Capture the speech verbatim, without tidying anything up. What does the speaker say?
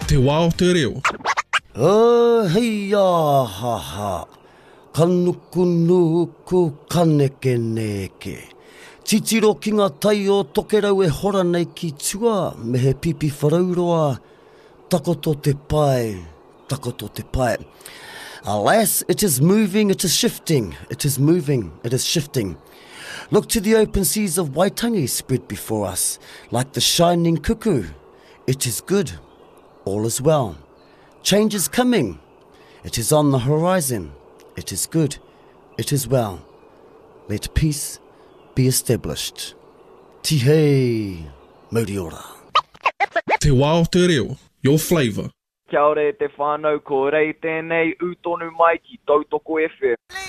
Te wao te reo. Oh, hei a ha ha. Kanuku nuku kaneke neke. Titiro ki ngā tai o tokerau e hora nei ki tua, me he pipi wharauroa. Takoto te pai, takoto te pai. Alas, it is moving, it is shifting, it is moving, it is shifting. Look to the open seas of Waitangi spread before us, like the shining cuckoo. It is good, all is well. Change is coming, it is on the horizon. It is good, it is well. Let peace be established. Tihei, mauri ora. Te wao te reo, your flavour. Kia ora e te whānau, ko rei tēnei utonu mai ki Tautoko F M.